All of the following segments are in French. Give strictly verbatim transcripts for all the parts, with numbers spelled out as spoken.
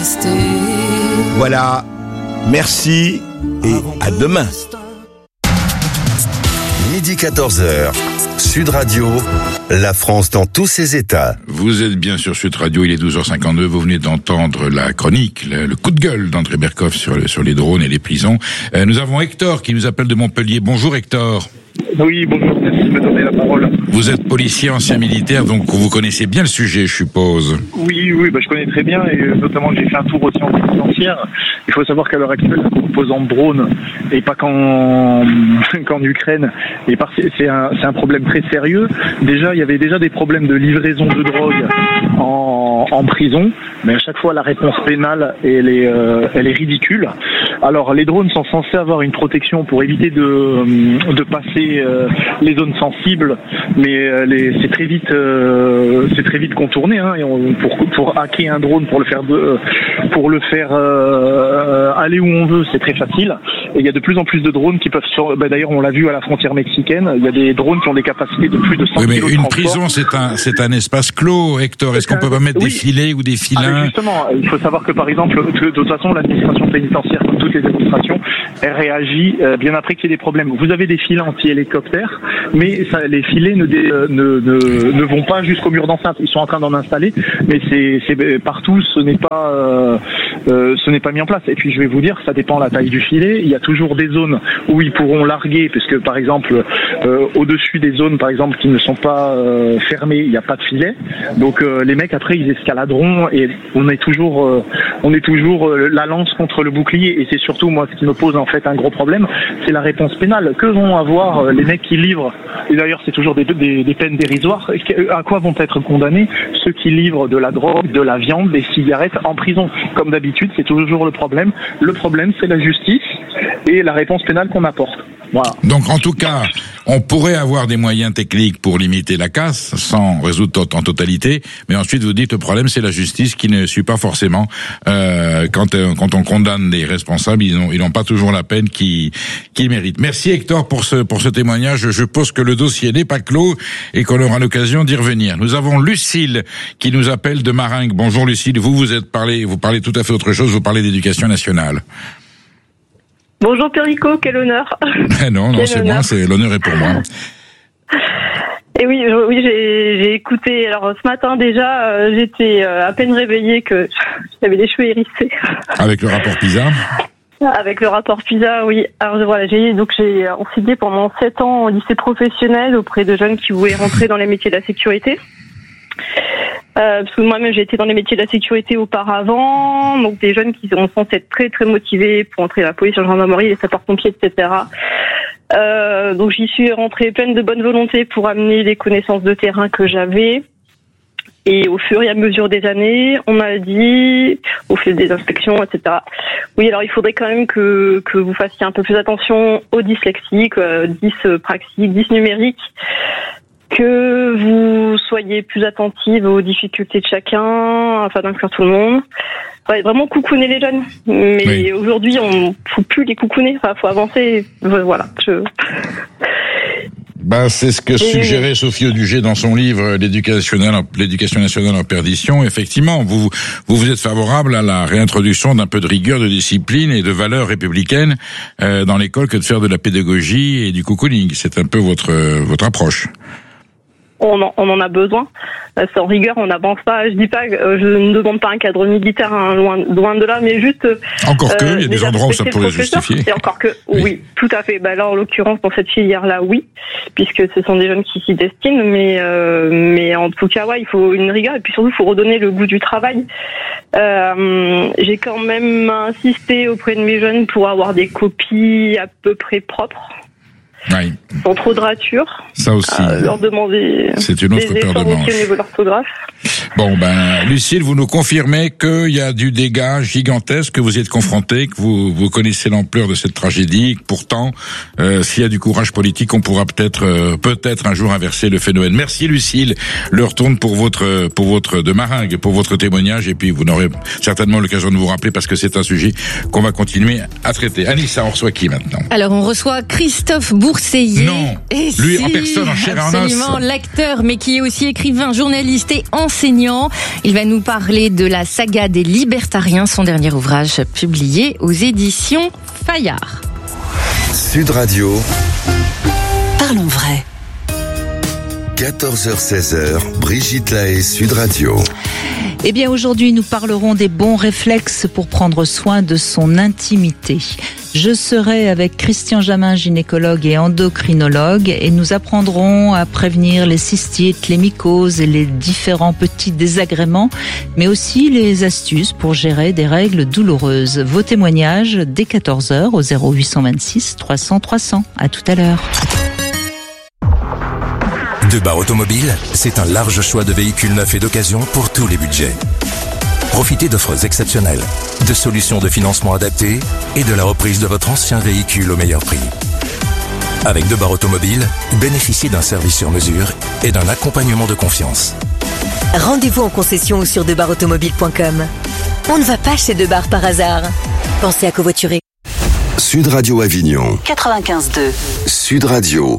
rester. Voilà, merci et à demain. Midi quatorze heures, Sud Radio, la France dans tous ses états. Vous êtes bien sur Sud Radio, il est douze heures cinquante-deux, vous venez d'entendre la chronique, le, le coup de gueule d'André Berkoff sur, le, sur les drones et les prisons. Euh, nous avons Hector qui nous appelle de Montpellier. Bonjour Hector. Oui, bonjour, merci de me donner la parole. Vous êtes policier, ancien militaire, donc vous connaissez bien le sujet, je suppose. Oui, oui, bah, je connais très bien, et notamment j'ai fait un tour aussi en pénitentiaire. Il faut savoir qu'à l'heure actuelle, la composante drone, et pas qu'en, qu'en Ukraine, et par, c'est, un, c'est un problème très sérieux. Déjà, il y avait déjà des problèmes de livraison de drogue en, en prison, mais à chaque fois, la réponse pénale, elle est, euh, elle est ridicule. Alors, les drones sont censés avoir une protection pour éviter de, de passer euh, les zones sensibles, mais euh, les, c'est très vite, euh, c'est très vite contourné. Hein, et on, pour, pour hacker un drone, pour le faire, de, pour le faire euh, aller où on veut, c'est très facile. Et il y a de plus en plus de drones qui peuvent. Sur, bah, d'ailleurs, on l'a vu à la frontière mexicaine. Il y a des drones qui ont des capacités de plus de cent oui, mais kilos une de prison, c'est un, c'est un espace clos, Hector. Est-ce qu'on peut pas mettre oui. des filets ou des filins? Ah, mais justement, il faut savoir que par exemple, de toute façon, l'administration pénitentiaire, comme toutes les administrations, elle réagit euh, bien après qu'il y ait des problèmes. Vous avez des filets anti-hélicoptères, mais ça, les filets ne, dé, ne, ne, ne vont pas jusqu'au mur d'enceinte. Ils sont en train d'en installer, mais c'est, c'est partout, ce n'est pas, euh, euh, ce n'est pas mis en place. Et puis je vais vous dire, ça dépend de la taille du filet. Il y a toujours des zones où ils pourront larguer, puisque par exemple, euh, au-dessus des zones, par exemple, qui ne sont pas euh, fermées, il n'y a pas de filet. Donc euh, les mecs après, ils escaladeront et on est toujours, euh, on est toujours euh, la lance contre le bouclier. Et c'est surtout moi ce qui me pose en fait un gros problème, c'est la réponse pénale. Que vont avoir euh, les mecs qui livrent, et d'ailleurs c'est toujours des, des, des peines dérisoires, à quoi vont être condamnés ceux qui livrent de la drogue, de la viande, des cigarettes en prison? Comme d'habitude, c'est toujours le problème. Le problème, c'est la justice et la réponse pénale qu'on apporte. Voilà. Donc en tout cas, on pourrait avoir des moyens techniques pour limiter la casse, sans résoudre en totalité, mais ensuite vous dites le problème c'est la justice qui ne suit pas forcément. Euh, quand, euh, quand on condamne des responsables, ils n'ont ils n'ont pas toujours la peine qu'ils qu'ils méritent. Merci Hector pour ce pour ce témoignage. Je pense que le dossier n'est pas clos et qu'on aura l'occasion d'y revenir. Nous avons Lucille qui nous appelle de Maringues. Bonjour Lucille, vous vous êtes parlé, vous parlez tout à fait autre chose. Vous parlez d'éducation nationale. Bonjour Perico, quel honneur. non, non, quel c'est honneur. moi, c'est l'honneur est pour moi. Et oui, oui, j'ai, j'ai écouté. Alors ce matin déjà, euh, j'étais euh, à peine réveillée que j'avais les cheveux hérissés. Avec le rapport PISA. Avec le rapport PISA, oui. Alors voilà, j'ai donc j'ai enseigné pendant sept ans au lycée professionnel auprès de jeunes qui voulaient rentrer dans les métiers de la sécurité. Euh, parce que moi-même j'ai été dans les métiers de la sécurité auparavant, donc des jeunes qui sont censés être très très motivés pour entrer dans la police, la gendarmerie, les sapeurs-pompiers, et cetera. Euh, donc j'y suis rentrée pleine de bonne volonté pour amener les connaissances de terrain que j'avais. Et au fur et à mesure des années, on m'a dit, au fil des inspections, et cetera. Oui, alors il faudrait quand même que que vous fassiez un peu plus attention aux dyslexiques, euh, dyspraxiques, dysnumériques. Que vous soyez plus attentive aux difficultés de chacun, afin d'inclure tout le monde. Ouais, vraiment coucouner les jeunes. Mais oui. Aujourd'hui, on ne faut plus les coucouner. Enfin, faut avancer. Voilà. Je... Ben, c'est ce que suggérait Et... Sophie Audugé dans son livre l'éducation nationale, l'éducation nationale en perdition. Effectivement, vous, vous vous êtes favorable à la réintroduction d'un peu de rigueur, de discipline et de valeurs républicaines euh, dans l'école que de faire de la pédagogie et du cocooning. C'est un peu votre votre approche. On en, on en a besoin. Sans rigueur, on n'avance pas. Je dis pas, je ne demande pas un cadre militaire, hein, loin, loin de là, mais juste. Encore que, euh, il y a des endroits où ça pourrait justifier. Et encore que, oui, oui tout à fait. Bah là, en l'occurrence, dans cette filière-là, oui, puisque ce sont des jeunes qui s'y destinent. Mais, euh, mais en tout cas, ouais, il faut une rigueur et puis surtout, il faut redonner le goût du travail. Euh, j'ai quand même insisté auprès de mes jeunes pour avoir des copies à peu près propres. Oui. Sans trop de ratures. Ça aussi. Euh, leur demander. C'est une autre paire de manches. Au niveau de l'orthographe. Bon, ben, Lucille, vous nous confirmez qu'il y a du dégât gigantesque, que vous y êtes confronté, que vous, vous connaissez l'ampleur de cette tragédie, que pourtant, euh, s'il y a du courage politique, on pourra peut-être, euh, peut-être un jour inverser le phénomène. Merci, Lucille. L'heure tourne pour votre, pour votre, de Maringues, pour votre témoignage, et puis vous n'aurez certainement l'occasion de vous rappeler parce que c'est un sujet qu'on va continuer à traiter. Anissa, on reçoit qui maintenant? Alors, on reçoit Christophe Bourg Courseiller. Non, et lui si, en personne, en chair et en os. Absolument, l'acteur, mais qui est aussi écrivain, journaliste et enseignant. Il va nous parler de la saga des Libertariens, son dernier ouvrage publié aux éditions Fayard. Sud Radio. Parlons vrai. quatorze heures seize, Brigitte Lahaie, Sud Radio. Eh bien, aujourd'hui, nous parlerons des bons réflexes pour prendre soin de son intimité. Je serai avec Christian Jamin, gynécologue et endocrinologue, et nous apprendrons à prévenir les cystites, les mycoses et les différents petits désagréments, mais aussi les astuces pour gérer des règles douloureuses. Vos témoignages dès quatorze heures au zéro huit cent vingt-six trois cents trois cents. À tout à l'heure. Debar Automobile, c'est un large choix de véhicules neufs et d'occasion pour tous les budgets. Profitez d'offres exceptionnelles, de solutions de financement adaptées et de la reprise de votre ancien véhicule au meilleur prix. Avec Debar Automobile, bénéficiez d'un service sur mesure et d'un accompagnement de confiance. Rendez-vous en concession ou sur debar automobile point com. On ne va pas chez Debar par hasard. Pensez à covoiturer. Sud Radio Avignon. quatre-vingt-quinze deux. Sud Radio.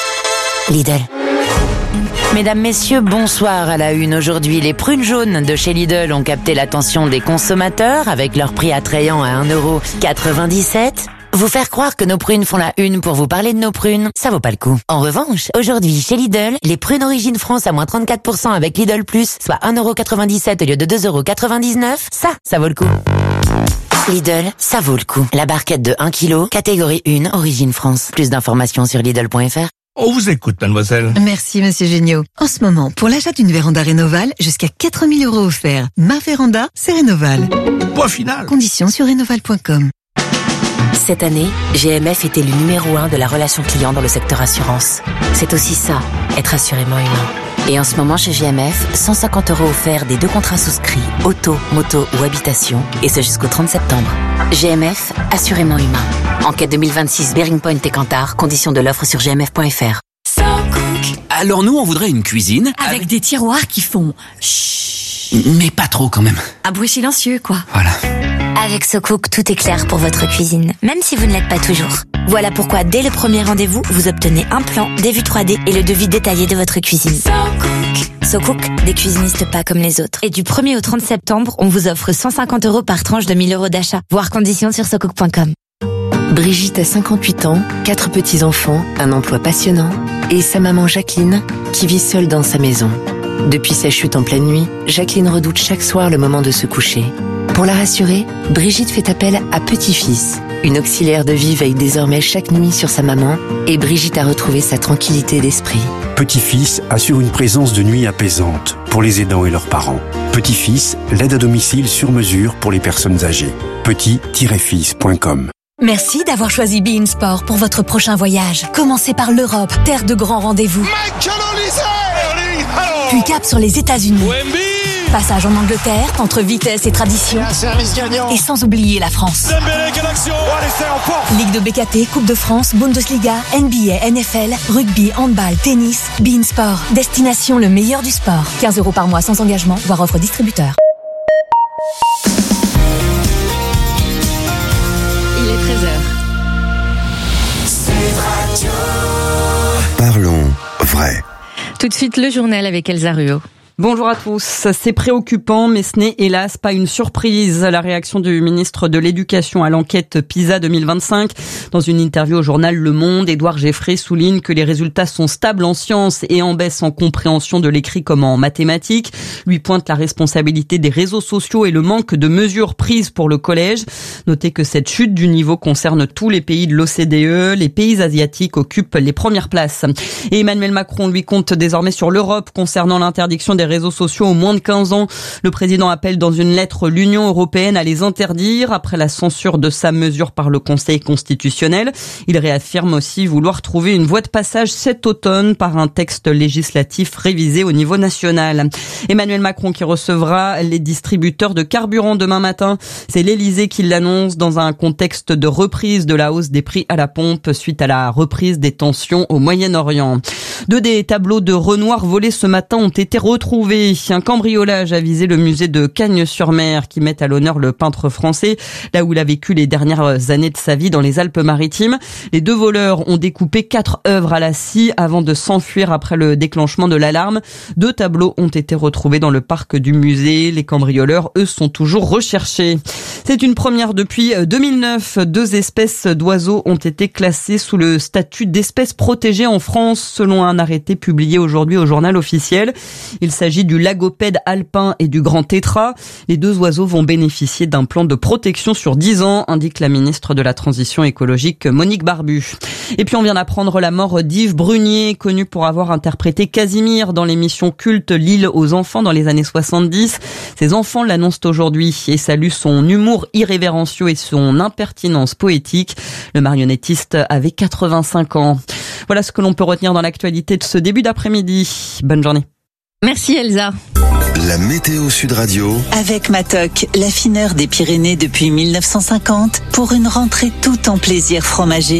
Lidl. Mesdames, messieurs, bonsoir à la une. Aujourd'hui, les prunes jaunes de chez Lidl ont capté l'attention des consommateurs avec leur prix attrayant à un euro quatre-vingt-dix-sept. Vous faire croire que nos prunes font la une pour vous parler de nos prunes, ça vaut pas le coup. En revanche, aujourd'hui, chez Lidl, les prunes Origine France à moins trente-quatre pour cent avec Lidl Plus, soit un euro quatre-vingt-dix-sept au lieu de deux euros quatre-vingt-dix-neuf, ça, ça vaut le coup. Lidl, ça vaut le coup. La barquette de un kilo, catégorie un, Origine France. Plus d'informations sur Lidl point F R. On vous écoute, mademoiselle. Merci, monsieur Géniaud. En ce moment, pour l'achat d'une véranda Rénoval, jusqu'à quatre mille euros offerts. Ma véranda, c'est Rénoval. Point final. Conditions sur rénoval point com. Cette année, G M F était le numéro un de la relation client dans le secteur assurance. C'est aussi ça, être assurément humain. Et en ce moment, chez G M F, cent cinquante euros offerts des deux contrats souscrits, auto, moto ou habitation, et ce jusqu'au trente septembre. G M F, assurément humain. Enquête deux mille vingt-six, Bearing Point et Kantar, conditions de l'offre sur g m f point f r. So Cook. Alors nous, on voudrait une cuisine avec, avec des tiroirs qui font chut. Mais pas trop quand même. Un bruit silencieux, quoi. Voilà. Avec So Cook, tout est clair pour votre cuisine, même si vous ne l'êtes pas toujours. Voilà pourquoi, dès le premier rendez-vous, vous obtenez un plan, des vues trois D et le devis détaillé de votre cuisine. So Cook. So Cook, des cuisinistes pas comme les autres. Et du premier au trente septembre, on vous offre cent cinquante euros par tranche de mille euros d'achat. Voir conditions sur so cook point com. Brigitte a cinquante-huit ans, quatre petits-enfants, un emploi passionnant, et sa maman Jacqueline, qui vit seule dans sa maison. Depuis sa chute en pleine nuit, Jacqueline redoute chaque soir le moment de se coucher. Pour la rassurer, Brigitte fait appel à Petit-Fils. Une auxiliaire de vie veille désormais chaque nuit sur sa maman, et Brigitte a retrouvé sa tranquillité d'esprit. Petit-Fils assure une présence de nuit apaisante pour les aidants et leurs parents. Petit-Fils, l'aide à domicile sur mesure pour les personnes âgées. petit tiret fils point com. Merci d'avoir choisi Be In Sport pour votre prochain voyage. Commencez par l'Europe, terre de grands rendez-vous. Puis cap sur les États-Unis. Passage en Angleterre, entre vitesse et tradition. Et sans oublier la France. Ligue de B K T, Coupe de France, Bundesliga, N B A, N F L, rugby, handball, tennis, Be In Sport. Destination le meilleur du sport. quinze euros par mois sans engagement, voire offre distributeur. Il est treize heures. Parlons vrai. Tout de suite, le journal avec Elsa Ruot. Bonjour à tous. C'est préoccupant, mais ce n'est hélas pas une surprise. La réaction du ministre de l'Éducation à l'enquête PISA deux mille vingt-cinq. Dans une interview au journal Le Monde, Édouard Geffrey souligne que les résultats sont stables en sciences et en baisse en compréhension de l'écrit comme en mathématiques. Lui pointe la responsabilité des réseaux sociaux et le manque de mesures prises pour le collège. Notez que cette chute du niveau concerne tous les pays de l'O C D E. Les pays asiatiques occupent les premières places. Et Emmanuel Macron, lui, compte désormais sur l'Europe concernant l'interdiction des réseaux sociaux aux moins de quinze ans. Le président appelle dans une lettre l'Union européenne à les interdire après la censure de sa mesure par le Conseil constitutionnel. Il réaffirme aussi vouloir trouver une voie de passage cet automne par un texte législatif révisé au niveau national. Emmanuel Macron qui recevra les distributeurs de carburant demain matin. C'est l'Élysée qui l'annonce dans un contexte de reprise de la hausse des prix à la pompe suite à la reprise des tensions au Moyen-Orient. Deux des tableaux de Renoir volés ce matin ont été retrouvés retrouvés. Un cambriolage a visé le musée de Cagnes-sur-Mer qui met à l'honneur le peintre français, là où il a vécu les dernières années de sa vie dans les Alpes-Maritimes. Les deux voleurs ont découpé quatre œuvres à la scie avant de s'enfuir après le déclenchement de l'alarme. Deux tableaux ont été retrouvés dans le parc du musée. Les cambrioleurs, eux, sont toujours recherchés. C'est une première depuis deux mille neuf. Deux espèces d'oiseaux ont été classées sous le statut d'espèces protégées en France, selon un arrêté publié aujourd'hui au journal officiel. Il s'agit du lagopède alpin et du grand tétras. Les deux oiseaux vont bénéficier d'un plan de protection sur dix ans, indique la ministre de la Transition écologique Monique Barbu. Et puis on vient d'apprendre la mort d'Yves Brunier, connu pour avoir interprété Casimir dans l'émission culte L'île aux enfants dans les années soixante-dix. Ses enfants l'annoncent aujourd'hui et saluent son humour irrévérencieux et son impertinence poétique. Le marionnettiste avait quatre-vingt-cinq ans. Voilà ce que l'on peut retenir dans l'actualité de ce début d'après-midi. Bonne journée. Merci Elsa. La météo Sud Radio. Avec Matok, l'affineur des Pyrénées depuis mille neuf cent cinquante, pour une rentrée tout en plaisir fromager.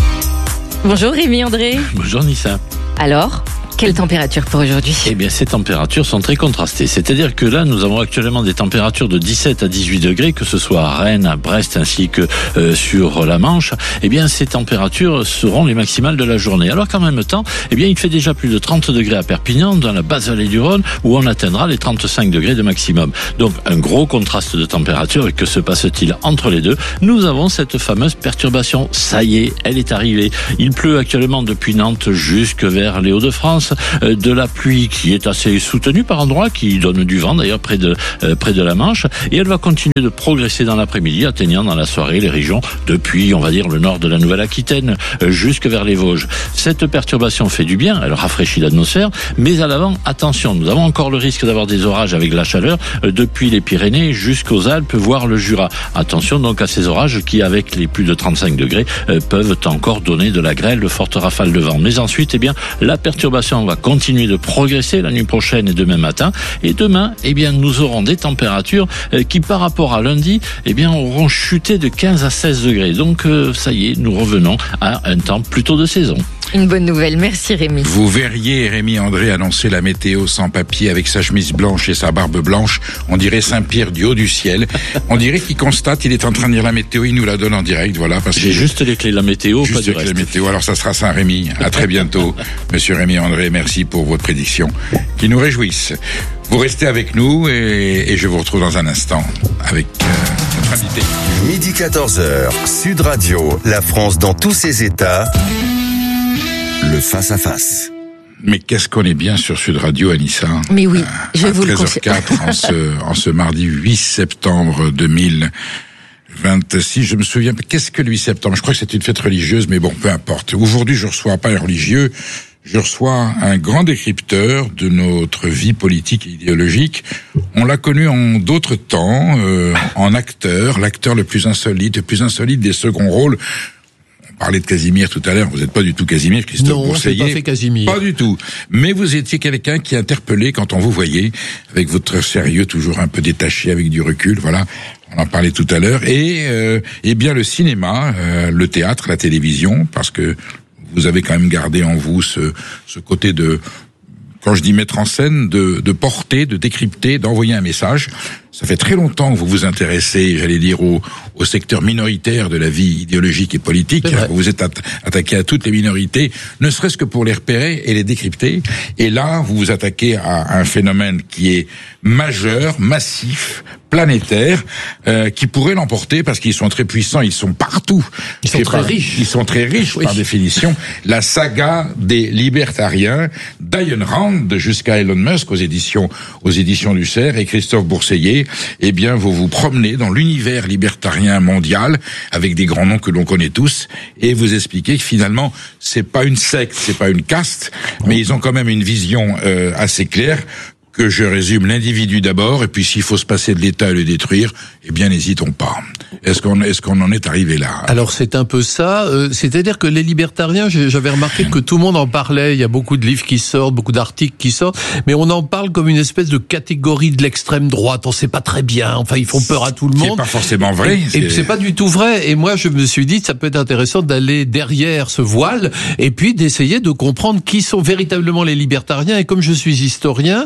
Bonjour Rémi André. Bonjour Nissa. Alors, quelle température pour aujourd'hui ? Eh bien, ces températures sont très contrastées. C'est-à-dire que là, nous avons actuellement des températures de dix-sept à dix-huit degrés, que ce soit à Rennes, à Brest, ainsi que euh, sur la Manche. Eh bien, ces températures seront les maximales de la journée. Alors qu'en même temps, eh bien, il fait déjà plus de trente degrés à Perpignan, dans la basse vallée du Rhône, où on atteindra les trente-cinq degrés de maximum. Donc, un gros contraste de température. Et que se passe-t-il entre les deux ? Nous avons cette fameuse perturbation. Ça y est, elle est arrivée. Il pleut actuellement depuis Nantes jusque vers les Hauts-de-France. De la pluie qui est assez soutenue par endroits, qui donne du vent d'ailleurs près de euh, près de la Manche, et elle va continuer de progresser dans l'après-midi, atteignant dans la soirée les régions depuis, on va dire, le nord de la Nouvelle-Aquitaine euh, jusque vers les Vosges. Cette perturbation fait du bien, elle rafraîchit l'atmosphère, mais à l'avant, attention, nous avons encore le risque d'avoir des orages avec la chaleur euh, depuis les Pyrénées jusqu'aux Alpes, voire le Jura. Attention donc à ces orages qui, avec les plus de trente-cinq degrés, euh, peuvent encore donner de la grêle, de fortes rafales de vent. Mais ensuite, eh bien, la perturbation va continuer de progresser la nuit prochaine et demain matin. Et demain, eh bien, nous aurons des températures qui, par rapport à lundi, eh bien, auront chuté de quinze à seize degrés. Donc, euh, ça y est, nous revenons à un temps plutôt de saison. Une bonne nouvelle. Merci Rémi. Vous verriez Rémi André annoncer la météo sans papier avec sa chemise blanche et sa barbe blanche. On dirait Saint-Pierre du haut du ciel. On dirait qu'il constate, il est en train de lire la météo, il nous la donne en direct. Voilà, parce J'ai que juste les clés de la météo, juste pas du les clés reste. de la météo. Alors ça sera Saint-Rémy. À très bientôt. Monsieur Rémi André, merci pour votre prédiction qui nous réjouissent. Vous restez avec nous et, et je vous retrouve dans un instant avec euh, notre invité. Midi quatorze heures, Sud Radio, la France dans tous ses états. Le face-à-face. Mais qu'est-ce qu'on est bien sur Sud Radio, Anissa. Mais oui, je à vous le treize heures quatre en ce, en ce mardi huit septembre deux mille vingt-six. Je me souviens, qu'est-ce que le huit septembre? Je crois que c'est une fête religieuse, mais bon, peu importe. Aujourd'hui, je reçois pas un religieux, je reçois un grand décrypteur de notre vie politique et idéologique. On l'a connu en d'autres temps, euh, en acteur, l'acteur le plus insolite, le plus insolite des seconds rôles. On parlait de Casimir tout à l'heure, vous n'êtes pas du tout Casimir, Christophe non, Bourseiller. Non, pas fait Casimir. Pas du tout. Mais vous étiez quelqu'un qui interpellait quand on vous voyait, avec votre sérieux toujours un peu détaché, avec du recul, voilà. On en parlait tout à l'heure. Et, euh, eh bien, le cinéma, euh, le théâtre, la télévision, parce que vous avez quand même gardé en vous ce, ce côté de, quand je dis mettre en scène, de, de porter, de décrypter, d'envoyer un message. Ça fait très longtemps que vous vous intéressez, j'allais dire, au, au secteur minoritaire de la vie idéologique et politique. Vous vous êtes at- attaqué à toutes les minorités, ne serait-ce que pour les repérer et les décrypter. Et là, vous vous attaquez à un phénomène qui est majeur, massif, planétaire, euh, qui pourrait l'emporter parce qu'ils sont très puissants, ils sont partout. Ils sont très riches. Ils sont très riches, oui, par définition. La saga des libertariens, d'Ayn Rand jusqu'à Elon Musk aux éditions, aux éditions du Cerf et Christophe Bourseiller. Eh bien, vous vous promenez dans l'univers libertarien mondial avec des grands noms que l'on connaît tous et vous expliquez que finalement, c'est pas une secte, c'est pas une caste, mais ils ont quand même une vision euh, assez claire. Que je résume, l'individu d'abord, et puis s'il faut se passer de l'État et le détruire, eh bien n'hésitons pas. Est-ce qu'on est-ce qu'on en est arrivé là? Alors c'est un peu ça, euh, c'est-à-dire que les libertariens, j'avais remarqué que tout le monde en parlait, il y a beaucoup de livres qui sortent, beaucoup d'articles qui sortent, mais on en parle comme une espèce de catégorie de l'extrême droite, on sait pas très bien, enfin ils font peur à tout le monde. C'est pas forcément vrai. Et c'est... et c'est pas du tout vrai, et moi je me suis dit ça peut être intéressant d'aller derrière ce voile, et puis d'essayer de comprendre qui sont véritablement les libertariens, et comme je suis historien,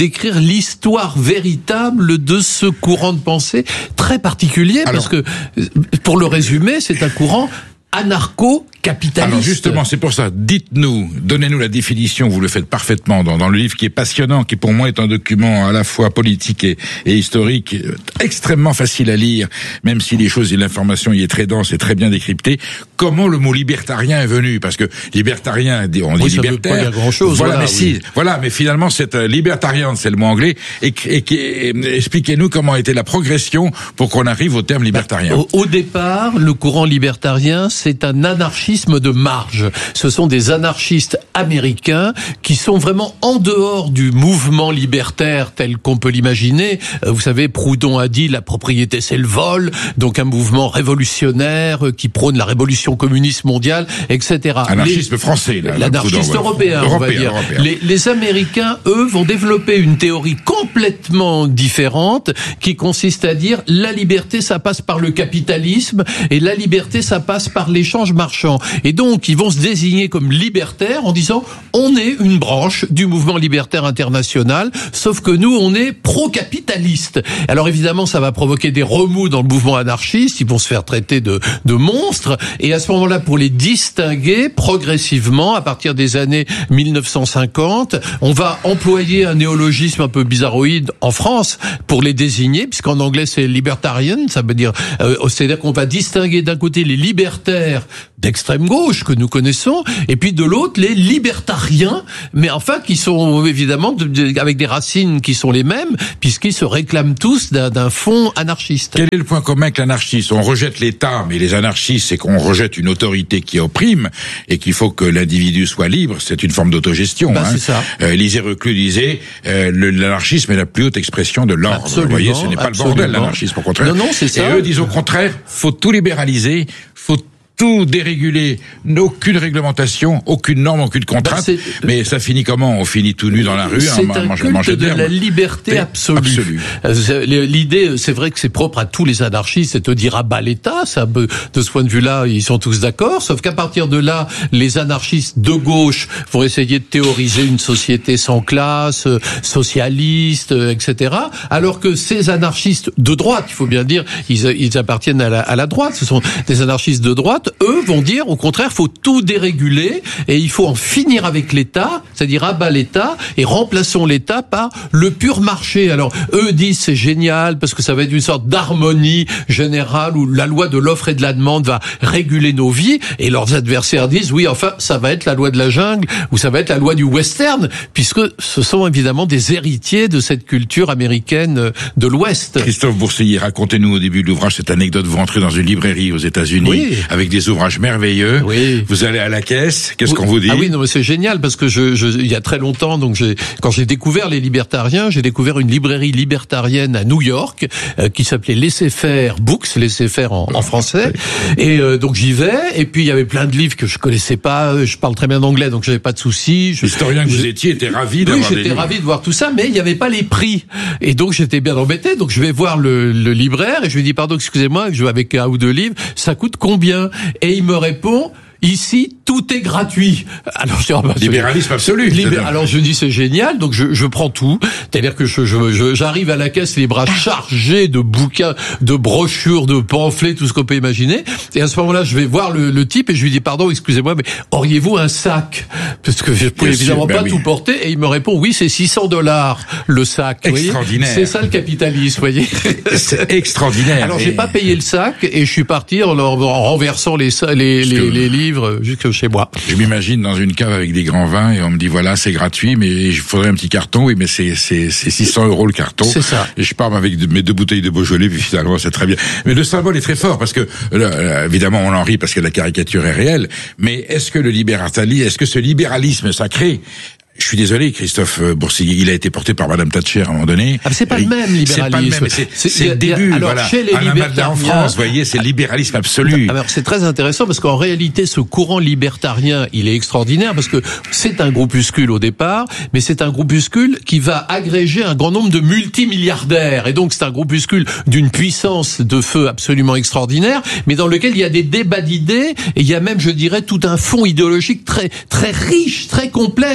décrire l'histoire véritable de ce courant de pensée très particulier, Alors, parce que, pour le résumer, c'est un courant anarcho-capitaliste. Alors justement, c'est pour ça, dites-nous, donnez-nous la définition, vous le faites parfaitement dans, dans le livre qui est passionnant, qui pour moi est un document à la fois politique et, et historique, extrêmement facile à lire, même si les choses et l'information y est très dense et très bien décryptée. Comment le mot libertarien est venu? Parce que libertarien, on dit oui, libertaire. Ça veut pas dire grand-chose. Voilà, voilà, mais oui. si, voilà, mais finalement, c'est euh, libertarian, c'est le mot anglais. Et, et, et, et expliquez-nous comment a été la progression pour qu'on arrive au terme libertarien. Bah, au, au départ, le courant libertarien, c'est un anarchisme de marge. Ce sont des anarchistes américains qui sont vraiment en dehors du mouvement libertaire tel qu'on peut l'imaginer. Vous savez, Proudhon a dit la propriété c'est le vol, donc un mouvement révolutionnaire qui prône la révolution communiste mondiale, et cetera. Anarchisme les, français, là. L'anarchiste Proudhon, européen, ouais. on va européen, dire. Européen. Les, les Américains, eux, vont développer une théorie complètement différente qui consiste à dire la liberté, ça passe par le capitalisme et la liberté, ça passe par l'échange marchand. Et donc, ils vont se désigner comme libertaires en disant on est une branche du mouvement libertaire international, sauf que nous, on est pro-capitaliste. Alors évidemment, ça va provoquer des remous dans le mouvement anarchiste, ils vont se faire traiter de, de monstres, et à ce moment-là, pour les distinguer, progressivement, à partir des années mille neuf cent cinquante, on va employer un néologisme un peu bizarroïde en France pour les désigner, puisqu'en anglais c'est libertarian, ça veut dire, euh, c'est-à-dire qu'on va distinguer d'un côté les libertaires d'extrême gauche que nous connaissons, et puis de l'autre les libertariens, mais enfin qui sont évidemment de, de, avec des racines qui sont les mêmes, puisqu'ils se réclament tous d'un, d'un fond anarchiste. Quel est le point commun avec l'anarchiste? On rejette l'État, mais les anarchistes, c'est qu'on rejette une autorité qui opprime et qu'il faut que l'individu soit libre. C'est une forme d'autogestion. Bah, hein. c'est ça. Euh, Élisée Reclus disait euh, le, l'anarchisme est la plus haute expression de l'ordre. Absolument, Vous voyez, ce n'est pas absolument. le bordel, l'anarchisme, au contraire. Non, non, c'est ça. Et eux disent au contraire, faut tout libéraliser, faut tout déréguler, aucune réglementation, aucune norme, aucune contrainte. Ben mais ça finit comment? On finit tout nu dans la rue, c'est en un culte de la liberté absolue. absolue. L'idée, c'est vrai que c'est propre à tous les anarchistes, c'est de dire à bas l'État. Ça, de ce point de vue-là, ils sont tous d'accord. Sauf qu'à partir de là, les anarchistes de gauche vont essayer de théoriser une société sans classe, socialiste, et cetera. Alors que ces anarchistes de droite, il faut bien dire, ils, ils appartiennent à la, à la droite. Ce sont des anarchistes de droite. Eux vont dire, au contraire, faut tout déréguler et il faut en finir avec l'État, c'est-à-dire abat l'État et remplaçons l'État par le pur marché. Alors, eux disent c'est génial parce que ça va être une sorte d'harmonie générale où la loi de l'offre et de la demande va réguler nos vies, et leurs adversaires disent oui, enfin, ça va être la loi de la jungle ou ça va être la loi du western, puisque ce sont évidemment des héritiers de cette culture américaine de l'Ouest. Christophe Bourseiller, racontez-nous au début de l'ouvrage cette anecdote. Vous rentrez dans une librairie aux États-Unis oui. avec des ouvrages merveilleux. Oui. Vous allez à la caisse. Qu'est-ce oui. qu'on vous dit? Ah oui, non, mais c'est génial parce que je, je, il y a très longtemps, donc j'ai, quand j'ai découvert les libertariens, j'ai découvert une librairie libertarienne à New York euh, qui s'appelait Laisser-faire Books, Laisser-faire en, en français. Et euh, donc j'y vais. Et puis il y avait plein de livres que je connaissais pas. Je parle très bien anglais, donc j'avais pas de soucis. Je, L'historien que je, vous étiez était ravi d'avoir oui, des j'étais ravi de voir tout ça, mais il n'y avait pas les prix. Et donc j'étais bien embêté. Donc je vais voir le, le libraire et je lui dis pardon, excusez-moi, je vais avec un ou deux livres. Ça coûte combien? Et il me répond, ici, tout est gratuit. Alors, je dis, oh, bah, libéralisme absolu. Libé... Alors, je dis, c'est génial. Donc, je, je prends tout. C'est-à-dire que je, je, je, j'arrive à la caisse, les bras chargés de bouquins, de brochures, de pamphlets, tout ce qu'on peut imaginer. Et à ce moment-là, je vais voir le, le type et je lui dis, pardon, excusez-moi, mais auriez-vous un sac? Parce que je pouvais évidemment ben pas oui. tout porter. Et il me répond, oui, c'est six cents dollars le sac. Extraordinaire. C'est ça le capitalisme, vous voyez. C'est extraordinaire. Alors, et... j'ai pas payé le sac et je suis parti en, en renversant les, les, les, que... les livres jusque chez moi. Je m'imagine dans une cave avec des grands vins et on me dit voilà, c'est gratuit, mais il faudrait un petit carton. Oui, mais c'est, c'est, c'est six cents euros le carton. C'est ça. Et je pars avec mes deux bouteilles de Beaujolais, puis finalement, c'est très bien. Mais le symbole est très fort parce que, là, évidemment, on en rit parce que la caricature est réelle. Mais est-ce que le libéralisme, est-ce que ce libéralisme sacré, je suis désolé, Christophe Bourseiller, il a été porté par Madame Thatcher à un moment donné. Ah, c'est pas le même libéralisme. C'est pas le même, c'est, c'est, c'est le début. Alors, voilà. chez les Alain libertariens, en France, vous voyez, c'est le libéralisme absolu. Alors, c'est très intéressant parce qu'en réalité, ce courant libertarien, il est extraordinaire parce que c'est un groupuscule au départ, mais c'est un groupuscule qui va agréger un grand nombre de multimilliardaires. Et donc, c'est un groupuscule d'une puissance de feu absolument extraordinaire, mais dans lequel il y a des débats d'idées et il y a même, je dirais, tout un fond idéologique très, très riche, très complexe. Et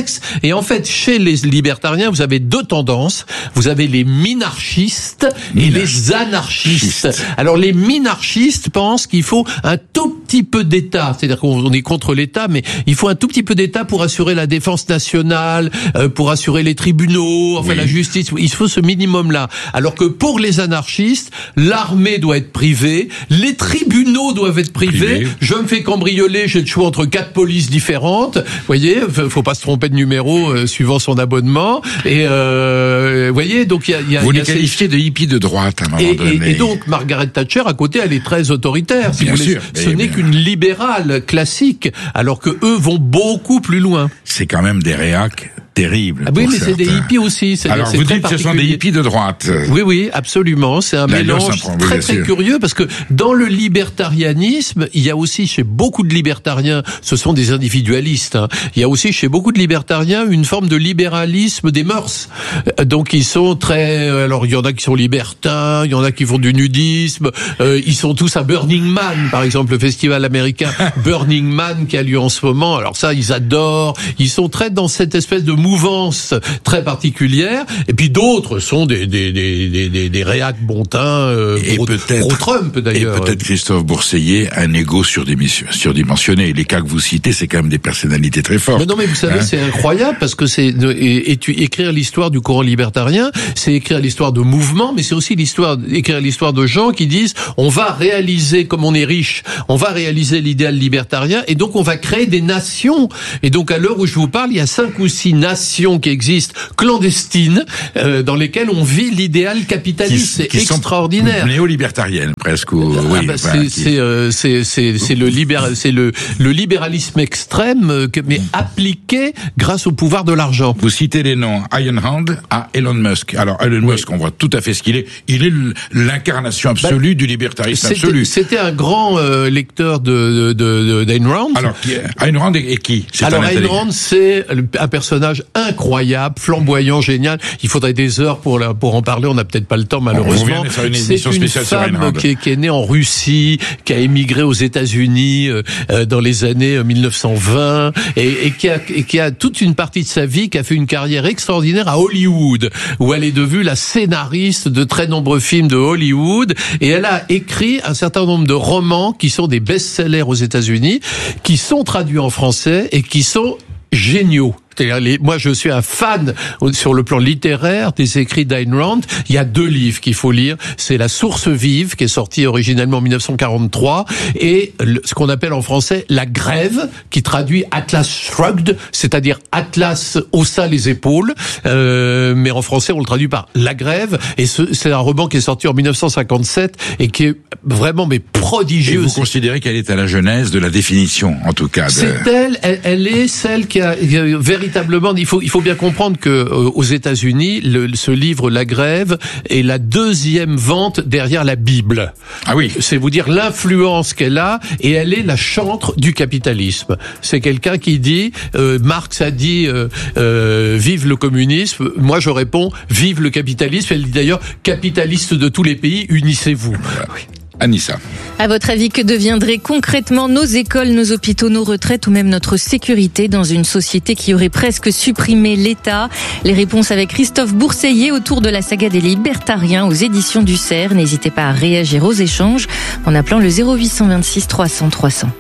Et en fait, chez les libertariens, vous avez deux tendances. Vous avez les minarchistes et les anarchistes. Alors, les minarchistes pensent qu'il faut un tout petit peu d'État. C'est-à-dire qu'on est contre l'État, mais il faut un tout petit peu d'État pour assurer la défense nationale, euh, pour assurer les tribunaux, enfin oui. la justice. Il faut ce minimum-là. Alors que pour les anarchistes, l'armée doit être privée, les tribunaux doivent être privés. Privé. Je me fais cambrioler, j'ai le choix entre quatre polices différentes. Vous voyez, faut pas se tromper de numéro euh, suivant son abonnement. Et euh, vous voyez, donc il y a, y a. Vous y les a qualifiez ces... de hippies de droite à un moment et, donné. Et, et donc Margaret Thatcher à côté, elle est très autoritaire. Si bien vous voulez. sûr. Ce n'est qu'une libérale classique, alors que eux vont beaucoup plus loin. C'est quand même des réacs terribles. Ah oui, mais certains. c'est des hippies aussi. C'est Alors c'est vous très dites que ce sont des hippies de droite. Oui, oui, absolument. C'est un La mélange prend, très oui, très sûr. curieux parce que dans le libertarianisme, il y a aussi chez beaucoup de libertariens, ce sont des individualistes. Hein, il y a aussi chez beaucoup de libertariens une forme de libéralisme des mœurs. Donc ils sont très. Alors il y en a qui sont libertins, il y en a qui font du nudisme. Euh, ils sont tous à Burning Man, par exemple, le festival américain Burning Man qui a lieu en ce moment. Alors ça, ils adorent. Ils sont très dans cette espèce de mouvance très particulière. Et puis d'autres sont des des des des des, des réacs bontins, euh, et pro, peut-être pro-Trump d'ailleurs. Et peut-être Christophe Bourseillet, un ego surdimensionné. Les cas que vous citez, c'est quand même des personnalités très fortes. Mais non, mais vous savez, hein c'est incroyable parce que c'est et, et tu, écrire l'histoire du courant libertarien, c'est écrire l'histoire de mouvements, mais c'est aussi l'histoire écrire l'histoire de gens qui disent on va réaliser, comme on est riche, on va réaliser l'idéal libertarien et donc on va créer des nations. Et donc à l'heure où je vous parle, il y a cinq ou six nations qui existent clandestines euh, dans lesquelles on vit l'idéal capitaliste. C'est extraordinaire. Néo-libertarienne presque. Ou, ah, oui, bah, enfin, c'est qui... c'est euh, c'est c'est c'est le libéral c'est le le libéralisme extrême euh, que, mais appliqué grâce au pouvoir de l'argent. Vous citez les noms Ayn Rand à Elon Musk. Alors Elon oui. Musk, on voit tout à fait ce qu'il est. Il est l'incarnation absolue bah, du libertarisme c'était, absolu. C'était un grand euh, lecteur de de de d'Ayn Rand. Alors Ayn Rand et qui c'est Alors Ayn Rand, c'est un personnage incroyable, flamboyant, génial. Il faudrait des heures pour la, pour en parler. On n'a peut-être pas le temps malheureusement. On une c'est une femme qui est, qui est née en Russie, qui a émigré aux États-Unis euh, dans les années mille neuf cent vingt et, et, qui a, et qui a toute une partie de sa vie qui a fait une carrière extraordinaire à Hollywood, où elle est devenue la scénariste de très nombreux films de Hollywood et elle a écrit un certain nombre de romans qui sont des best-sellers aux États-Unis, qui sont traduits en français et qui sont géniaux. Les, moi, je suis un fan sur le plan littéraire des écrits d'Ayn Rand. Il y a deux livres qu'il faut lire. C'est La Source vive, qui est sorti originellement en mille neuf cent quarante-trois, et le, ce qu'on appelle en français La Grève, qui traduit Atlas Shrugged, c'est-à-dire Atlas haussa les épaules. Euh, mais en français, on le traduit par La Grève. Et ce, c'est un roman qui est sorti en mille neuf cent cinquante-sept et qui est vraiment mais prodigieux. Et vous considérez qu'elle est à la genèse de la définition, en tout cas. De... C'est elle, elle, elle est celle qui a, qui a véritablement Véritablement, il faut il faut bien comprendre que euh, aux États-Unis, le, ce livre La Grève est la deuxième vente derrière la Bible. Ah oui, c'est vous dire l'influence qu'elle a et elle est la chantre du capitalisme. C'est quelqu'un qui dit euh, Marx a dit euh, euh, vive le communisme. Moi je réponds vive le capitalisme. Elle dit d'ailleurs capitalistes de tous les pays, unissez-vous. Oui. Anissa. À votre avis, que deviendraient concrètement nos écoles, nos hôpitaux, nos retraites ou même notre sécurité dans une société qui aurait presque supprimé l'État? Les réponses avec Christophe Bourseillet autour de la saga des libertariens aux éditions du C E R. N'hésitez pas à réagir aux échanges en appelant le zéro huit cent vingt-six trois cents trois cents.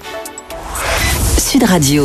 Sud Radio.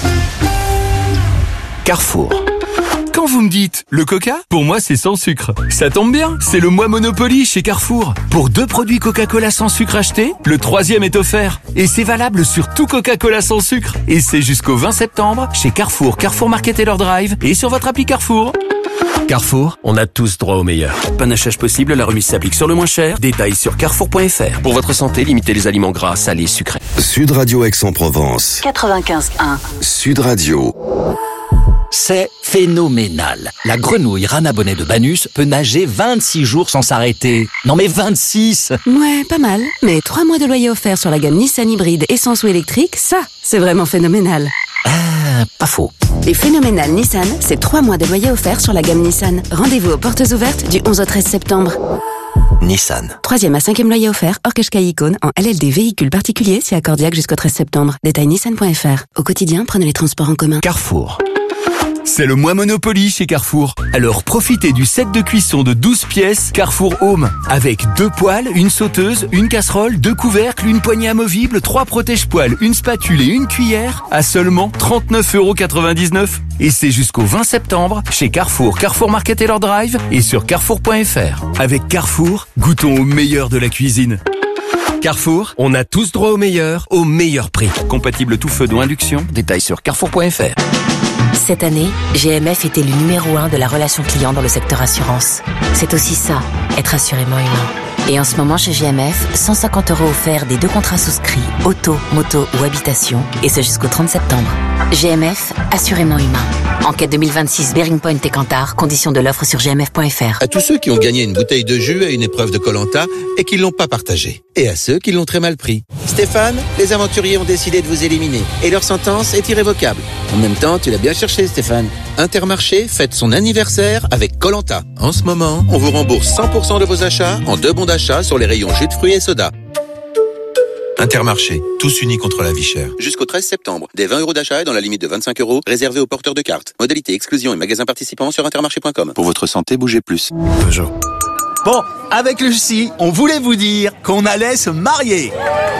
Carrefour. Quand vous me dites le Coca, pour moi c'est sans sucre. Ça tombe bien, c'est le mois Monopoly chez Carrefour. Pour deux produits Coca-Cola sans sucre achetés, le troisième est offert. Et c'est valable sur tout Coca-Cola sans sucre. Et c'est jusqu'au vingt septembre chez Carrefour, Carrefour Market et leur Drive et sur votre appli Carrefour. Carrefour, on a tous droit au meilleur. Panachage possible, la remise s'applique sur le moins cher. Détails sur carrefour point f r. Pour votre santé, limitez les aliments gras, salés, sucrés. Sud Radio Aix-en-Provence. quatre-vingt-quinze un. Sud Radio. C'est phénoménal. La grenouille rana bonnet de Banus peut nager vingt-six jours sans s'arrêter. Non mais vingt-six! Ouais, pas mal. Mais trois mois de loyer offert sur la gamme Nissan hybride essence ou électrique, ça, c'est vraiment phénoménal. Ah, pas faux. Et phénoménal Nissan, c'est trois mois de loyer offert sur la gamme Nissan. Rendez-vous aux portes ouvertes du onze au treize septembre. Nissan. Troisième à cinquième loyer offert, hors Qashqai Icône, en L L D véhicule particulier, si accordiaque jusqu'au treize septembre. Détail nissan point f r. Au quotidien, prenez les transports en commun. Carrefour. C'est le mois Monopoly chez Carrefour. Alors profitez du set de cuisson de douze pièces Carrefour Home. Avec deux poêles, une sauteuse, une casserole, deux couvercles, une poignée amovible, trois protège-poêles, une spatule et une cuillère à seulement trente-neuf euros quatre-vingt-dix-neuf. Et c'est jusqu'au vingt septembre chez Carrefour, Carrefour Market et leur drive et sur carrefour point f r. Avec Carrefour, goûtons au meilleur de la cuisine. Carrefour, on a tous droit au meilleur, au meilleur prix. Compatible tout feu d'eau induction, détails sur carrefour point f r. Cette année, G M F était le numéro un de la relation client dans le secteur assurance. C'est aussi ça, être assurément humain. Et en ce moment chez G M F, cent cinquante euros offerts des deux contrats souscrits, auto, moto ou habitation, et ce jusqu'au trente septembre. G M F, assurément humain. Enquête deux mille vingt-six, Bearing Point et Kantar, conditions de l'offre sur g m f point f r. À tous ceux qui ont gagné une bouteille de jus à une épreuve de Koh-Lanta et qui l'ont pas partagée. Et à ceux qui l'ont très mal pris. Stéphane, les aventuriers ont décidé de vous éliminer et leur sentence est irrévocable. En même temps, tu l'as bien cherché, Stéphane. Intermarché fête son anniversaire avec Koh-Lanta. En ce moment, on vous rembourse cent pour cent de vos achats en deux bons d'achat sur les rayons jus de fruits et soda. Intermarché, tous unis contre la vie chère. Jusqu'au treize septembre, des vingt euros d'achat et dans la limite de vingt-cinq euros, réservés aux porteurs de cartes. Modalité exclusion et magasins participants sur intermarché point com. Pour votre santé, bougez plus. Peugeot. Bon, avec Lucie, on voulait vous dire qu'on allait se marier.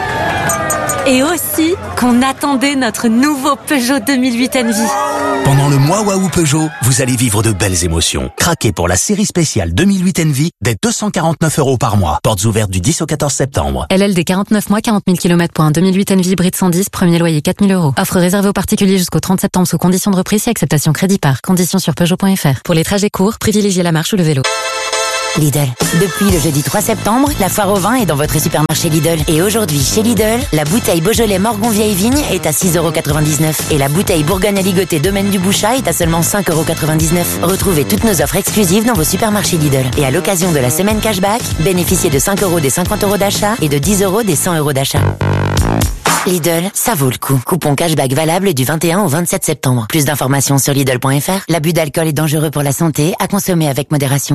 Et aussi qu'on attendait notre nouveau Peugeot deux mille huit Envy. Pendant le mois Waouh Peugeot, vous allez vivre de belles émotions. Craquez pour la série spéciale deux mille huit Envy dès deux cent quarante-neuf euros par mois. Portes ouvertes du dix au quatorze septembre. L L D quarante-neuf mois, quarante mille kilomètres pour un deux mille huit Envy hybride cent dix, premier loyer quatre mille euros. Offre réservée aux particuliers jusqu'au trente septembre sous conditions de reprise et acceptation crédit par. Conditions sur Peugeot point f r. Pour les trajets courts, privilégiez la marche ou le vélo. Lidl. Depuis le jeudi trois septembre, la foire au vin est dans votre supermarché Lidl. Et aujourd'hui, chez Lidl, la bouteille Beaujolais Morgon Vieille Vigne est à six euros quatre-vingt-dix-neuf et la bouteille Bourgogne Aligoté Domaine du Bouchat est à seulement cinq euros quatre-vingt-dix-neuf. Retrouvez toutes nos offres exclusives dans vos supermarchés Lidl. Et à l'occasion de la semaine cashback, bénéficiez de cinq euros des cinquante euros d'achat et de dix euros des cent euros d'achat. Lidl, ça vaut le coup. Coupon cashback valable du vingt et un au vingt-sept septembre. Plus d'informations sur Lidl point f r. L'abus d'alcool est dangereux pour la santé, à consommer avec modération.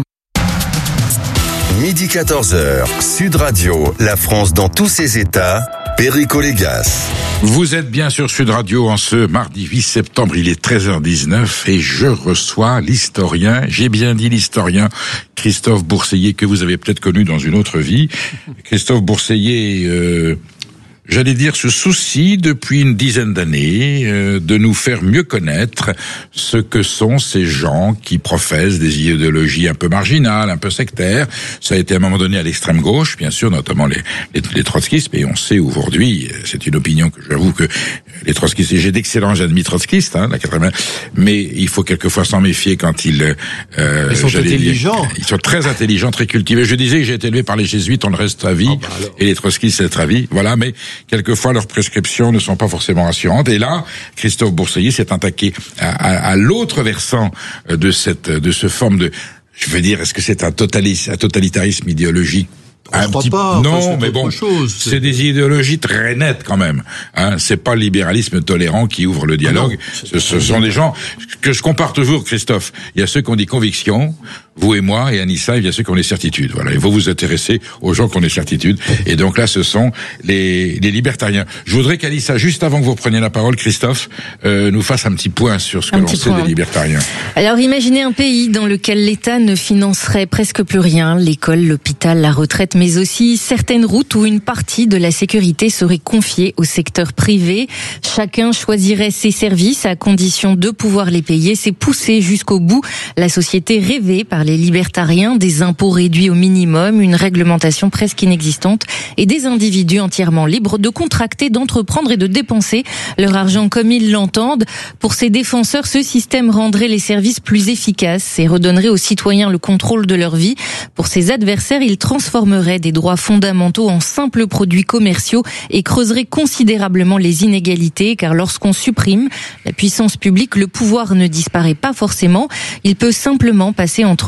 Midi quatorze heures, Sud Radio, la France dans tous ses états, Perico Légas. Vous êtes bien sur Sud Radio en ce mardi huit septembre, il est treize heures dix-neuf et je reçois l'historien, j'ai bien dit l'historien, Christophe Bourseiller, que vous avez peut-être connu dans une autre vie. Christophe Bourseiller, euh, j'allais dire, se soucie depuis une dizaine d'années euh, de nous faire mieux connaître ce que sont ces gens qui professent des idéologies un peu marginales, un peu sectaires. Ça a été à un moment donné à l'extrême gauche, bien sûr, notamment les, les, les trotskistes, mais on sait aujourd'hui, c'est une opinion que j'avoue que les trotskistes, et j'ai d'excellents amis trotskistes, hein, la quatre-vingts, mais il faut quelquefois s'en méfier quand ils... Euh, ils sont intelligents. Dire, ils sont très intelligents, très cultivés. Je disais que j'ai été élevé par les jésuites, on le reste à vie, oh bah et les trotskistes, c'est à vie, voilà, mais quelquefois leurs prescriptions ne sont pas forcément rassurantes. Et là, Christophe Bourseiller s'est attaqué à, à, à l'autre versant de cette, de ce forme de, je veux dire, est-ce que c'est un, totalis, un totalitarisme idéologique? Je un crois petit... pas. Non, enfin, mais bon, chose, c'est... c'est des idéologies très nettes quand même. Hein, c'est pas le libéralisme tolérant qui ouvre le dialogue. Ah non, ce, ce sont des gens que je compare toujours, Christophe. Il y a ceux qui ont des convictions, vous et moi, et Anissa, il y a ceux qui ont des certitudes. Voilà, il faut vous intéresser aux gens qui ont des certitudes. Et donc là, ce sont les, les libertariens. Je voudrais qu'Anissa, juste avant que vous preniez la parole, Christophe, euh, nous fasse un petit point sur ce que l'on sait des libertariens. Alors, imaginez un pays dans lequel l'État ne financerait presque plus rien, l'école, l'hôpital, la retraite, mais aussi certaines routes où une partie de la sécurité serait confiée au secteur privé. Chacun choisirait ses services à condition de pouvoir les payer. C'est pousser jusqu'au bout la société rêvée par les libertariens, des impôts réduits au minimum, une réglementation presque inexistante et des individus entièrement libres de contracter, d'entreprendre et de dépenser leur argent comme ils l'entendent. Pour ces défenseurs, ce système rendrait les services plus efficaces et redonnerait aux citoyens le contrôle de leur vie. Pour ses adversaires, il transformerait des droits fondamentaux en simples produits commerciaux et creuserait considérablement les inégalités, car lorsqu'on supprime la puissance publique, le pouvoir ne disparaît pas forcément. Il peut simplement passer entre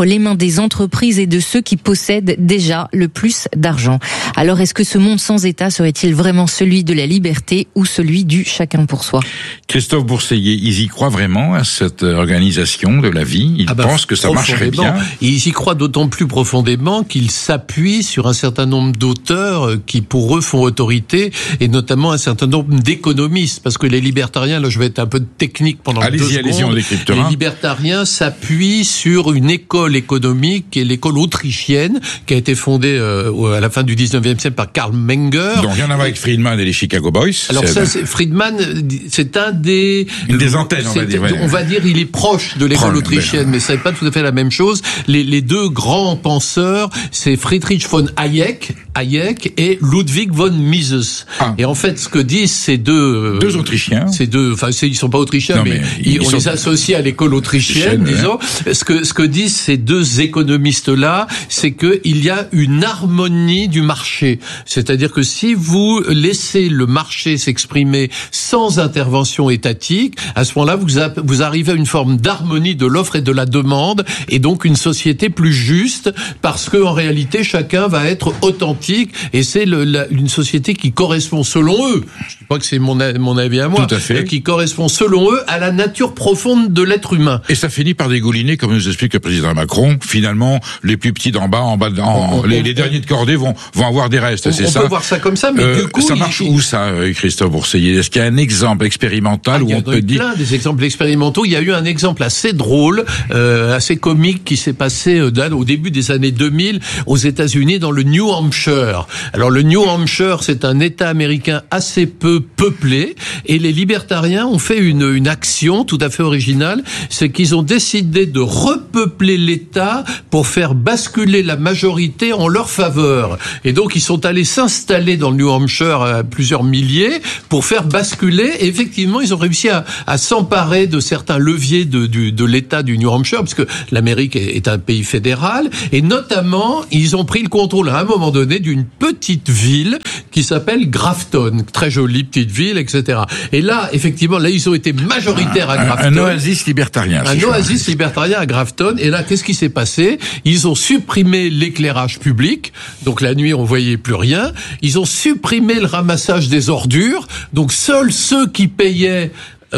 les mains des entreprises et de ceux qui possèdent déjà le plus d'argent. Alors est-ce que ce monde sans État serait-il vraiment celui de la liberté ou celui du chacun pour soi? Christophe Bourseiller, ils y croient vraiment à cette organisation de la vie? Ils ah bah, pensent que ça marcherait bien? Ils y croient d'autant plus profondément qu'ils s'appuient sur un certain nombre d'auteurs qui pour eux font autorité, et notamment un certain nombre d'économistes, parce que les libertariens, là je vais être un peu technique pendant allez-y, deux allez-y, secondes, on décryptera. Les libertariens s'appuient sur une école économique qui est l'école autrichienne, qui a été fondée euh, à la fin du dix-neuvième siècle par Karl Menger. Donc rien à voir avec Friedman et les Chicago Boys. Alors ça, c'est, Friedman, c'est un des... Une des antennes, on va dire. Ouais. On va dire, il est proche de l'école autrichienne, mais ça n'est pas tout à fait la même chose. Les, les deux grands penseurs, c'est Friedrich von Hayek, Hayek et Ludwig von Mises. Ah. Et en fait, ce que disent ces deux... Deux Autrichiens. Ces deux, enfin, ils sont pas Autrichiens, non, mais, mais ils, ils on sont... les associe à l'école autrichienne, disons. Ouais. Ce que, ce que disent ces deux économistes-là, c'est que il y a une harmonie du marché. C'est-à-dire que si vous laissez le marché s'exprimer sans intervention étatique, à ce moment-là, vous, a, vous arrivez à une forme d'harmonie de l'offre et de la demande, et donc une société plus juste, parce que en réalité, chacun va être authentique, et c'est le, la, une société qui correspond, selon eux, je ne dis pas que c'est mon, mon avis à moi, Tout à fait. qui correspond, selon eux, à la nature profonde de l'être humain. Et ça finit par dégouliner, comme nous explique le président Macron. Finalement, les plus petits d'en bas, en bas, en, on, les, on, les derniers de cordée vont, vont avoir des restes, on, c'est on ça? On peut voir ça comme ça, mais euh, du coup... Ça marche il, où, ça, Christophe Bourseiller? Est-ce qu'il y a un exemple expérimental ah, où on peut dire... Il y a plein des exemples expérimentaux. Il y a eu un exemple assez drôle, euh, assez comique, qui s'est passé euh, au début des années deux mille aux États-Unis, dans le New Hampshire. Alors, le New Hampshire, c'est un État américain assez peu peuplé, et les libertariens ont fait une, une action tout à fait originale, c'est qu'ils ont décidé de repeupler l'État pour faire basculer la majorité en leur faveur. Et donc, ils sont allés s'installer dans le New Hampshire à plusieurs milliers pour faire basculer. Et effectivement, ils ont réussi à, à s'emparer de certains leviers de, du, de l'État du New Hampshire, parce que l'Amérique est, est un pays fédéral. Et notamment, ils ont pris le contrôle à un moment donné d'une petite ville qui s'appelle Grafton. Très jolie petite ville, et cetera. Et là, effectivement, là, ils ont été majoritaires à Grafton. Un, un oasis libertarien. Un oasis libertarien à Grafton. Et là, qu'est-ce qui s'est passé? Ils ont supprimé l'éclairage public. Donc la nuit, on voyait plus rien. Ils ont supprimé le ramassage des ordures. Donc seuls ceux qui payaient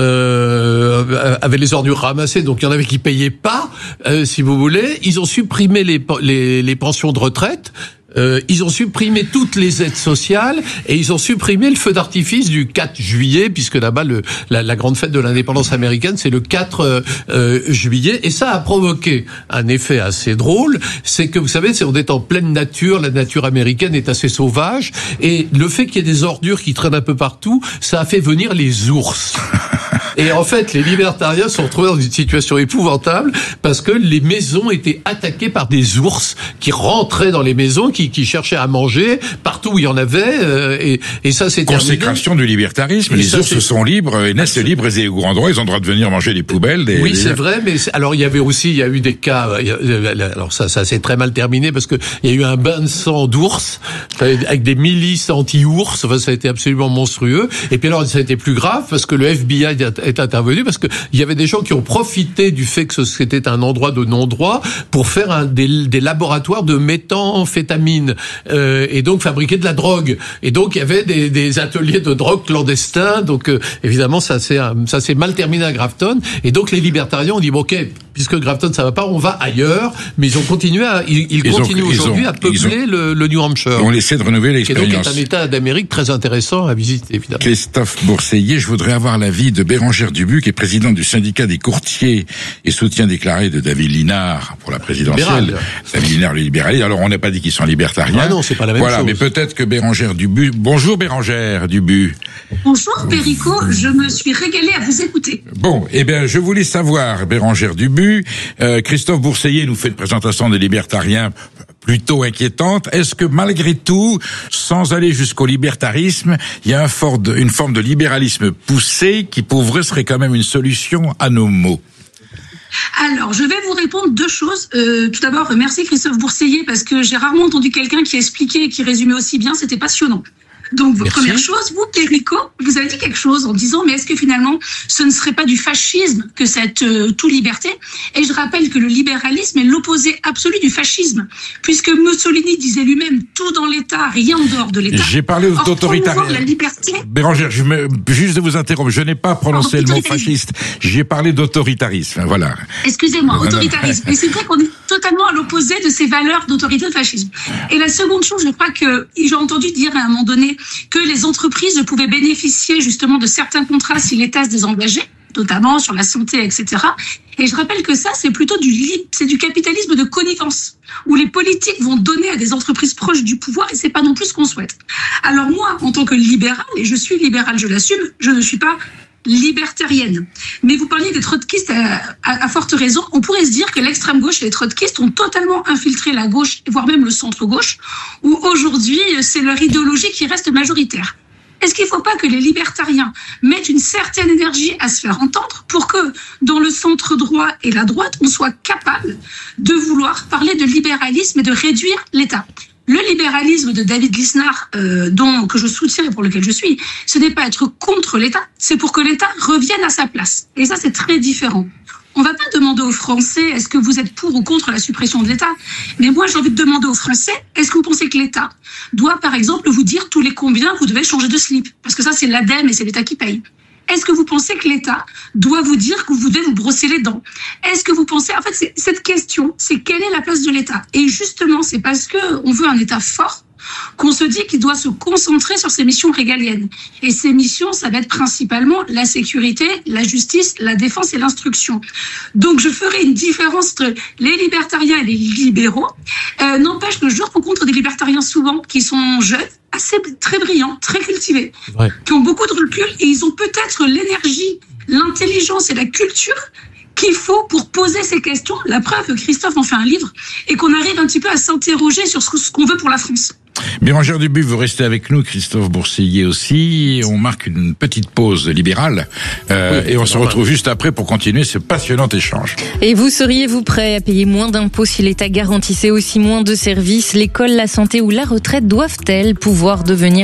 Euh, avaient les ordures ramassées, donc il y en avait qui payaient pas, euh, si vous voulez. Ils ont supprimé les, les, les pensions de retraite. Euh, ils ont supprimé toutes les aides sociales, et ils ont supprimé le feu d'artifice du quatre juillet, puisque là-bas le, la, la grande fête de l'indépendance américaine, c'est le quatre euh, juillet, et ça a provoqué un effet assez drôle. C'est que vous savez, c'est, on est en pleine nature, la nature américaine est assez sauvage, et le fait qu'il y ait des ordures qui traînent un peu partout, ça a fait venir les ours. Et en fait, les libertariens se sont retrouvés dans une situation épouvantable, parce que les maisons étaient attaquées par des ours qui rentraient dans les maisons, qui, qui cherchaient à manger partout où il y en avait, euh, et, et ça c'est terminé. Consécration du libertarisme. Et les ours c'est... sont libres et naissent libres et au grand droit. Ils ont le droit de venir manger les poubelles. Des, oui, des... c'est vrai, mais c'est... alors il y avait aussi, il y a eu des cas. Alors ça, ça s'est très mal terminé, parce que il y a eu un bain de sang d'ours avec des milices anti-ours. Enfin, ça a été absolument monstrueux. Et puis alors, ça a été plus grave, parce que le F B I est intervenu, parce que il y avait des gens qui ont profité du fait que c'était un endroit de non-droit pour faire un, des, des laboratoires de méthamphétamine, euh, et donc fabriquer de la drogue. Et donc il y avait des, des ateliers de drogue clandestins. Donc euh, évidemment ça s'est ça s'est mal terminé à Grafton. Et donc les libertariens ont dit bon, ok, puisque Grafton ça va pas, on va ailleurs. Mais ils ont continué à ils, ils, ils continuent ont, aujourd'hui ils ont, à peupler ont, le, le New Hampshire. On essaie de renouveler l'expérience. Et donc c'est un État d'Amérique très intéressant à visiter, évidemment. Christophe Bourseiller, je voudrais avoir l'avis de Bérangère Dubuc, qui est président du syndicat des courtiers et soutien déclaré de David Linard pour la présidentielle. Libéral. David Linard, le libéraliste. Alors on n'a pas dit qu'ils sont libertariens. Ah non, c'est pas la même voilà, chose. Mais peut-être que Bérangère Dubuc. Bonjour Bérangère Dubuc. Bonjour Perico, je me suis régalée à vous écouter. Bon, eh bien, je voulais savoir, Bérangère Dubuc, euh, Christophe Bourseiller nous fait une présentation des libertariens plutôt inquiétante. Est-ce que malgré tout, sans aller jusqu'au libertarisme, il y a un fort de, une forme de libéralisme poussé qui pour vrai serait quand même une solution à nos maux? Alors, je vais vous répondre deux choses. Euh, tout d'abord, merci Christophe Bourseiller, parce que j'ai rarement entendu quelqu'un qui expliquait et qui résumait aussi bien, c'était passionnant. Donc, Merci. première chose, vous, Perico, vous avez dit quelque chose en disant, mais est-ce que finalement, ce ne serait pas du fascisme que cette euh, tout liberté? Et je rappelle que le libéralisme est l'opposé absolu du fascisme, puisque Mussolini disait lui-même, tout dans l'État, rien en dehors de l'État. J'ai parlé Or, d'autoritarisme. promouvoir la liberté. Bérangère, je me, juste de vous interrompre, je n'ai pas prononcé Pardon, le mot autoritarisme. fasciste. J'ai parlé d'autoritarisme, voilà. Excusez-moi, Voilà. autoritarisme. Et c'est vrai qu'on est totalement à l'opposé de ces valeurs d'autorité de fascisme. Et la seconde chose, je crois que j'ai entendu dire à un moment donné que les entreprises pouvaient bénéficier justement de certains contrats si l'État se désengageait, notamment sur la santé, et cetera. Et je rappelle que ça, c'est plutôt du li- c'est du capitalisme de connivence, où les politiques vont donner à des entreprises proches du pouvoir, et c'est pas non plus ce qu'on souhaite. Alors moi, en tant que libéral, et je suis libéral, je l'assume, je ne suis pas libertarienne. Mais vous parliez des trotskistes à, à, à forte raison. On pourrait se dire que l'extrême gauche et les trotskistes ont totalement infiltré la gauche, voire même le centre gauche, où aujourd'hui c'est leur idéologie qui reste majoritaire. Est-ce qu'il ne faut pas que les libertariens mettent une certaine énergie à se faire entendre pour que dans le centre droit et la droite, on soit capable de vouloir parler de libéralisme et de réduire l'État? Le libéralisme de David Lisnard, euh, dont, que je soutiens et pour lequel je suis, ce n'est pas être contre l'État, c'est pour que l'État revienne à sa place. Et ça, c'est très différent. On va pas demander aux Français, est-ce que vous êtes pour ou contre la suppression de l'État? Mais moi, j'ai envie de demander aux Français, est-ce que vous pensez que l'État doit, par exemple, vous dire tous les combien vous devez changer de slip? Parce que ça, c'est l'ADEME et c'est l'État qui paye. Est-ce que vous pensez que l'État doit vous dire que vous devez vous brosser les dents? Est-ce que vous pensez... En fait, c'est, cette question, c'est quelle est la place de l'État? Et justement, c'est parce qu'on veut un État fort qu'on se dit qu'il doit se concentrer sur ses missions régaliennes. Et ces missions, ça va être principalement la sécurité, la justice, la défense et l'instruction. Donc je ferai une différence entre les libertariens et les libéraux. Euh, n'empêche que je rencontre des libertariens souvent qui sont jeunes, assez très brillants, très cultivés, Ouais. qui ont beaucoup de recul et ils ont peut-être l'énergie, l'intelligence et la culture qu'il faut pour poser ces questions. La preuve que Christophe en fait un livre et qu'on arrive un petit peu à s'interroger sur ce qu'on veut pour la France. Bérangère Dubuc, vous restez avec nous, Christophe Bourseiller aussi. On marque une petite pause libérale euh, Oui, et on se normal. retrouve juste après pour continuer ce passionnant échange. Et vous seriez-vous prêt à payer moins d'impôts si l'État garantissait aussi moins de services? L'école, la santé ou la retraite doivent-elles pouvoir devenir